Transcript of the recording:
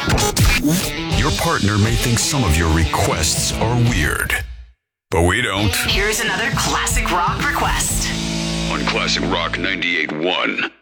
Your partner may think some of your requests are weird, but we don't. Here's another classic rock request On Classic Rock 98.1.